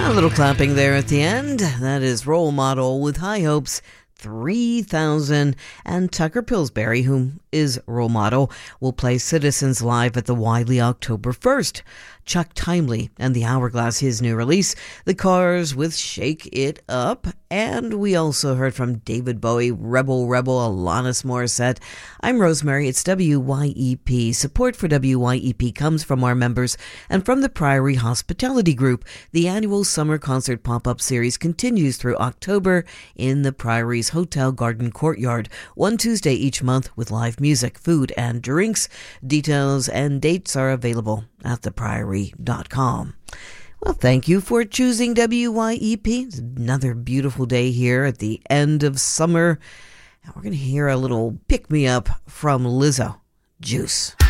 A little clapping there at the end. That is Role Model with High Hopes 3000. And Tucker Pillsbury, who is Role Model, will play Citizens live at the Wiley October 1st. Chuck Timely and the Hourglass, his new release. The Cars with Shake It Up. And we also heard from David Bowie, Rebel, Alanis Morissette. I'm Rosemary. It's WYEP. Support for WYEP comes from our members and from the Priory Hospitality Group. The annual summer concert pop-up series continues through October in the Priory's Hotel Garden Courtyard, one Tuesday each month with live music, food, and drinks. Details and dates are available at thepriory.com. Well, thank you for choosing WYEP. It's another beautiful day here at the end of summer. And we're going to hear a little pick-me-up from Lizzo, Juice.